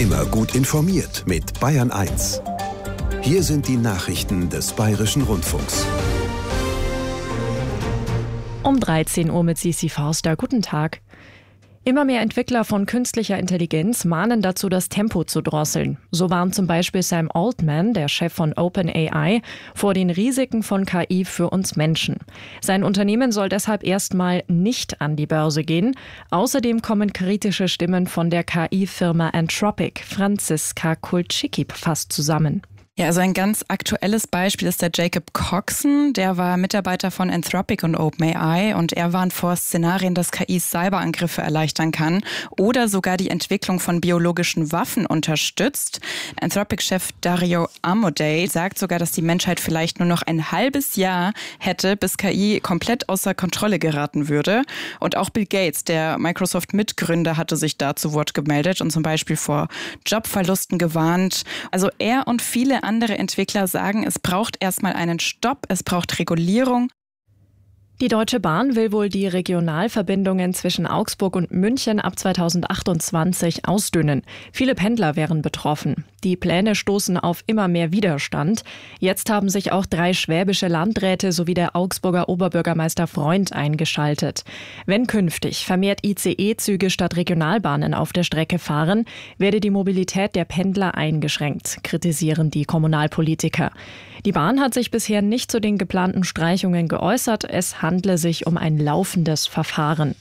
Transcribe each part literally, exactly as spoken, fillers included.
Immer gut informiert mit Bayern eins. Hier sind die Nachrichten des Bayerischen Rundfunks. Um dreizehn Uhr mit Sisi Forster. Guten Tag. Immer mehr Entwickler von künstlicher Intelligenz mahnen dazu, das Tempo zu drosseln. So warnt zum Beispiel Sam Altman, der Chef von OpenAI, vor den Risiken von K I für uns Menschen. Sein Unternehmen soll deshalb erstmal nicht an die Börse gehen. Außerdem kommen kritische Stimmen von der K I-Firma Anthropic. Franziska Kulczycki fasst zusammen. Ja, also ein ganz aktuelles Beispiel ist der Jacob Coxon. Der war Mitarbeiter von Anthropic und OpenAI und er warnt vor Szenarien, dass K I Cyberangriffe erleichtern kann oder sogar die Entwicklung von biologischen Waffen unterstützt. Anthropic-Chef Dario Amodei sagt sogar, dass die Menschheit vielleicht nur noch ein halbes Jahr hätte, bis K I komplett außer Kontrolle geraten würde. Und auch Bill Gates, der Microsoft-Mitgründer, hatte sich da zu Wort gemeldet und zum Beispiel vor Jobverlusten gewarnt. Also er und viele andere Entwickler sagen, es braucht erstmal einen Stopp, es braucht Regulierung. Die Deutsche Bahn will wohl die Regionalverbindungen zwischen Augsburg und München ab zweitausendachtundzwanzig ausdünnen. Viele Pendler wären betroffen. Die Pläne stoßen auf immer mehr Widerstand. Jetzt haben sich auch drei schwäbische Landräte sowie der Augsburger Oberbürgermeister Freund eingeschaltet. Wenn künftig vermehrt I C E-Züge statt Regionalbahnen auf der Strecke fahren, werde die Mobilität der Pendler eingeschränkt, kritisieren die Kommunalpolitiker. Die Bahn hat sich bisher nicht zu den geplanten Streichungen geäußert. Es handle sich um ein laufendes Verfahren.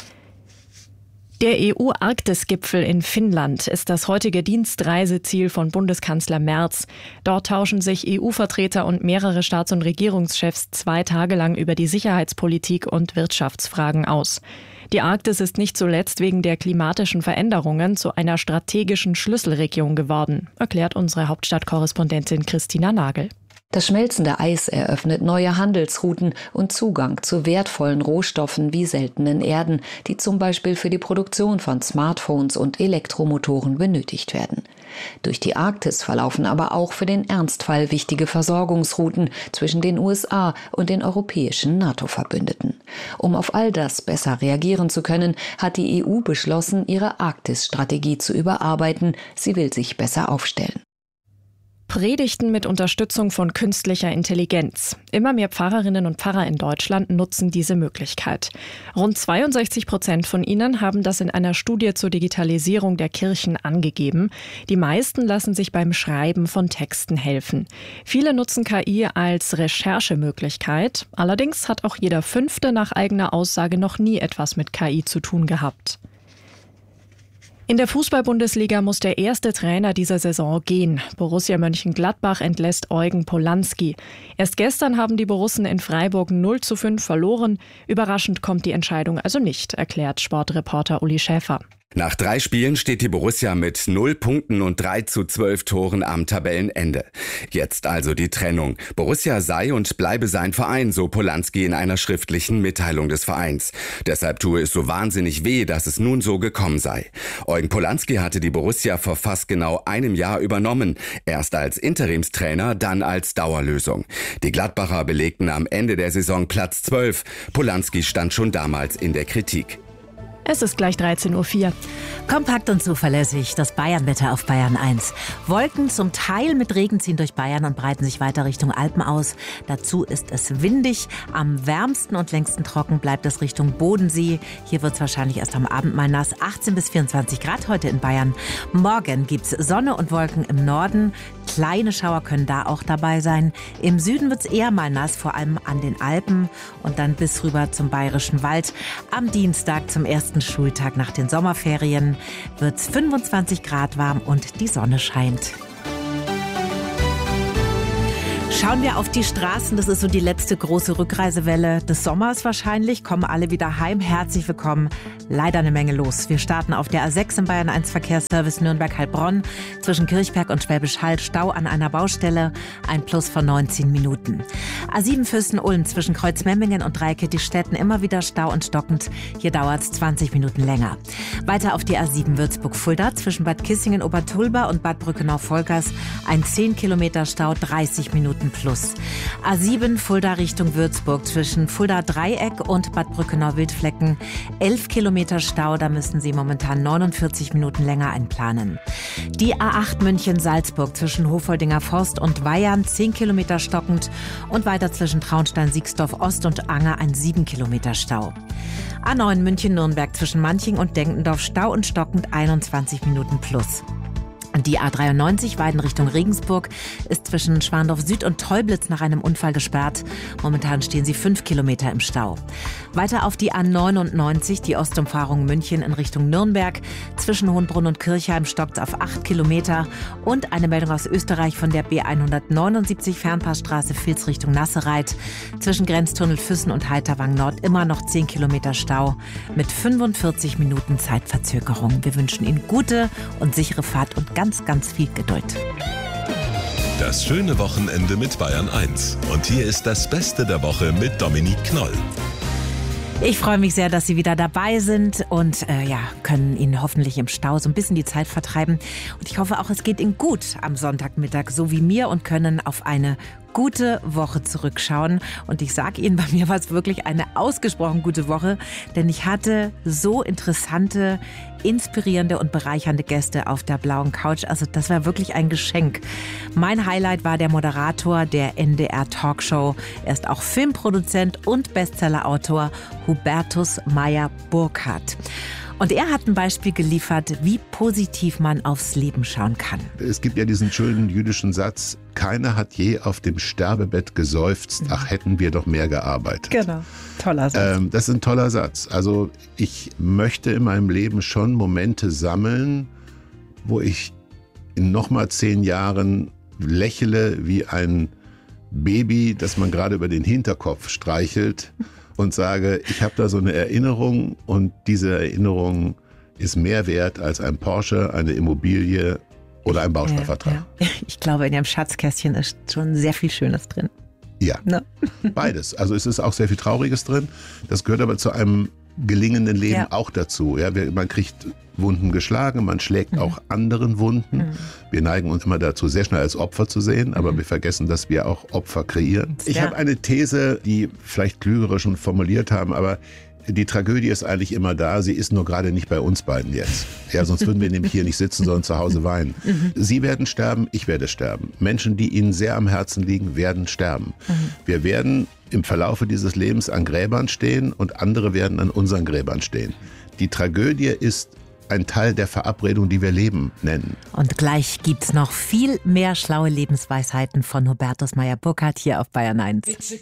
Der E U-Arktis-Gipfel in Finnland ist das heutige Dienstreiseziel von Bundeskanzler Merz. Dort tauschen sich E U-Vertreter und mehrere Staats- und Regierungschefs zwei Tage lang über die Sicherheitspolitik und Wirtschaftsfragen aus. Die Arktis ist nicht zuletzt wegen der klimatischen Veränderungen zu einer strategischen Schlüsselregion geworden, erklärt unsere Hauptstadtkorrespondentin Christina Nagel. Das schmelzende Eis eröffnet neue Handelsrouten und Zugang zu wertvollen Rohstoffen wie seltenen Erden, die zum Beispiel für die Produktion von Smartphones und Elektromotoren benötigt werden. Durch die Arktis verlaufen aber auch für den Ernstfall wichtige Versorgungsrouten zwischen den U S A und den europäischen NATO-Verbündeten. Um auf all das besser reagieren zu können, hat die E U beschlossen, ihre Arktis-Strategie zu überarbeiten. Sie will sich besser aufstellen. Predigten mit Unterstützung von künstlicher Intelligenz. Immer mehr Pfarrerinnen und Pfarrer in Deutschland nutzen diese Möglichkeit. Rund zweiundsechzig Prozent von ihnen haben das in einer Studie zur Digitalisierung der Kirchen angegeben. Die meisten lassen sich beim Schreiben von Texten helfen. Viele nutzen K I als Recherchemöglichkeit. Allerdings hat auch jeder Fünfte nach eigener Aussage noch nie etwas mit K I zu tun gehabt. In der Fußball-Bundesliga muss der erste Trainer dieser Saison gehen. Borussia Mönchengladbach entlässt Eugen Polanski. Erst gestern haben die Borussen in Freiburg null zu fünf verloren. Überraschend kommt die Entscheidung also nicht, erklärt Sportreporter Uli Schäfer. Nach drei Spielen steht die Borussia mit null Punkten und drei zu zwölf Toren am Tabellenende. Jetzt also die Trennung. Borussia sei und bleibe sein Verein, so Polanski in einer schriftlichen Mitteilung des Vereins. Deshalb tue es so wahnsinnig weh, dass es nun so gekommen sei. Eugen Polanski hatte die Borussia vor fast genau einem Jahr übernommen. Erst als Interimstrainer, dann als Dauerlösung. Die Gladbacher belegten am Ende der Saison Platz zwölf. Polanski stand schon damals in der Kritik. Es ist gleich dreizehn Uhr vier. Kompakt und zuverlässig, das Bayernwetter auf Bayern eins. Wolken zum Teil mit Regen ziehen durch Bayern und breiten sich weiter Richtung Alpen aus. Dazu ist es windig. Am wärmsten und längsten trocken bleibt es Richtung Bodensee. Hier wird es wahrscheinlich erst am Abend mal nass. achtzehn bis vierundzwanzig Grad heute in Bayern. Morgen gibt es Sonne und Wolken im Norden. Kleine Schauer können da auch dabei sein. Im Süden wird es eher mal nass, vor allem an den Alpen und dann bis rüber zum Bayerischen Wald. Am Dienstag zum ersten Schultag nach den Sommerferien wird es fünfundzwanzig Grad warm und die Sonne scheint. Schauen wir auf die Straßen, das ist so die letzte große Rückreisewelle des Sommers wahrscheinlich. Kommen alle wieder heim, herzlich willkommen. Leider eine Menge los. Wir starten auf der A sechs im Bayern eins Verkehrsservice Nürnberg-Heilbronn. Zwischen Kirchberg und Schwäbisch Hall Stau an einer Baustelle, ein Plus von neunzehn Minuten. A sieben Fürsten-Ulm zwischen Kreuzmemmingen und Dreieckig-Städten immer wieder Stau und stockend. Hier dauert es zwanzig Minuten länger. Weiter auf die A sieben Würzburg-Fulda zwischen Bad Kissingen-Obertulba und Bad Brückenau-Volkers. Ein zehn Kilometer Stau, dreißig Minuten Minuten plus. A sieben Fulda Richtung Würzburg zwischen Fulda Dreieck und Bad Brückenau-Wildflecken. elf Kilometer Stau, da müssen Sie momentan neunundvierzig Minuten länger einplanen. Die A acht München-Salzburg zwischen Hofoldinger Forst und Weyern, zehn Kilometer stockend. Und weiter zwischen Traunstein-Siegsdorf-Ost und Anger ein sieben Kilometer Stau. A neun München-Nürnberg zwischen Manching und Denkendorf Stau und stockend einundzwanzig Minuten plus. Die A dreiundneunzig Weiden Richtung Regensburg ist zwischen Schwandorf Süd und Teublitz nach einem Unfall gesperrt. Momentan stehen sie fünf Kilometer im Stau. Weiter auf die A neunundneunzig, die Ostumfahrung München in Richtung Nürnberg. Zwischen Hohenbrunn und Kirchheim stockt auf acht Kilometer. Und eine Meldung aus Österreich von der B hundertneunundsiebzig Fernpassstraße Vils Richtung Nassereit. Zwischen Grenztunnel Füssen und Heiterwang Nord immer noch zehn Kilometer Stau mit fünfundvierzig Minuten Zeitverzögerung. Wir wünschen Ihnen gute und sichere Fahrt und ganz, ganz viel Geduld. Das schöne Wochenende mit Bayern eins. Und hier ist das Beste der Woche mit Dominique Knoll. Ich freue mich sehr, dass Sie wieder dabei sind und äh, ja, können Ihnen hoffentlich im Stau so ein bisschen die Zeit vertreiben. Und ich hoffe auch, es geht Ihnen gut am Sonntagmittag, so wie mir, und können auf eine gute Woche zurückschauen. Und ich sage Ihnen, bei mir war es wirklich eine ausgesprochen gute Woche, denn ich hatte so interessante, inspirierende und bereichernde Gäste auf der blauen Couch. Also das war wirklich ein Geschenk. Mein Highlight war der Moderator der N D R Talkshow. Er ist auch Filmproduzent und Bestsellerautor Hubertus Meyer-Burkhardt. Und er hat ein Beispiel geliefert, wie positiv man aufs Leben schauen kann. Es gibt ja diesen schönen jüdischen Satz: Keiner hat je auf dem Sterbebett geseufzt, ach, hätten wir doch mehr gearbeitet. Genau, toller Satz. Ähm, das ist ein toller Satz. Also ich möchte in meinem Leben schon Momente sammeln, wo ich in nochmal zehn Jahren lächle wie ein Baby, das man gerade über den Hinterkopf streichelt, und sage, ich habe da so eine Erinnerung, und diese Erinnerung ist mehr wert als ein Porsche, eine Immobilie oder ein Bausparvertrag. Ja, ja. Ich glaube, in Ihrem Schatzkästchen ist schon sehr viel Schönes drin. Ja, ne? Beides. Also es ist auch sehr viel Trauriges drin. Das gehört aber zu einem gelingenden Leben ja auch dazu. Ja, man kriegt Wunden geschlagen, man schlägt mhm. auch anderen Wunden. Mhm. Wir neigen uns immer dazu, sehr schnell als Opfer zu sehen, aber mhm. wir vergessen, dass wir auch Opfer kreieren. Ich ja. habe eine These, die vielleicht Klügere schon formuliert haben, aber die Tragödie ist eigentlich immer da, sie ist nur gerade nicht bei uns beiden jetzt. Ja, sonst würden wir nämlich hier nicht sitzen, sondern zu Hause weinen. Mhm. Sie werden sterben, ich werde sterben. Menschen, die Ihnen sehr am Herzen liegen, werden sterben. Mhm. Wir werden im Verlaufe dieses Lebens an Gräbern stehen und andere werden an unseren Gräbern stehen. Die Tragödie ist ein Teil der Verabredung, die wir Leben nennen. Und gleich gibt's noch viel mehr schlaue Lebensweisheiten von Hubertus Meyer-Burkhardt hier auf Bayern eins.